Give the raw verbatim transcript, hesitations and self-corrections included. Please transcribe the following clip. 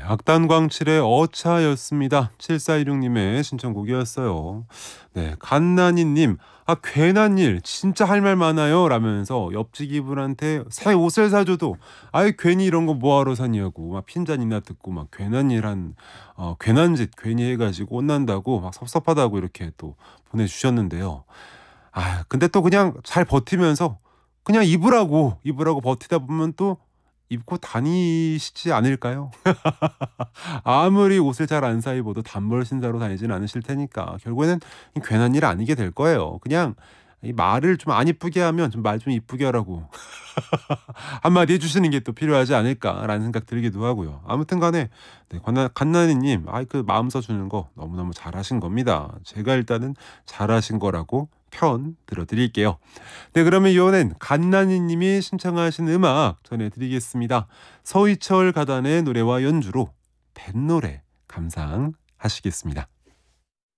악단광칠의 어차였습니다. 칠사이육 님의 신청곡이었어요. 네, 갓나니님, 아 괜한 일 진짜 할 말 많아요 라면서 옆집 이분한테 새 옷을 사줘도 아이 괜히 이런 거 뭐하러 샀냐고 막 핀잔이나 듣고 막 괜한 일한 어, 괜한 짓 괜히 해가지고 혼난다고 막 섭섭하다고 이렇게 또 보내주셨는데요. 아 근데 또 그냥 잘 버티면서 그냥 입으라고 입으라고 버티다 보면 또 입고 다니시지 않을까요? 아무리 옷을 잘 안 사 입어도 단벌 신사로 다니지는 않으실 테니까 결국에는 괜한 일 아니게 될 거예요. 그냥 이 말을 좀 안 이쁘게 하면 좀 말 좀 이쁘게 하라고 한마디 해 주시는 게 또 필요하지 않을까라는 생각 들기도 하고요. 아무튼 간에 네, 갓나 갓나니 님 아이 그 마음 써 주는 거 너무너무 잘하신 겁니다. 제가 일단은 잘하신 거라고 편 들어 드릴게요. 네, 그러면 이번엔 갓나니 님이 신청하신 음악 전해 드리겠습니다. 서희철 가단의 노래와 연주로 뱃노래 감상하시겠습니다.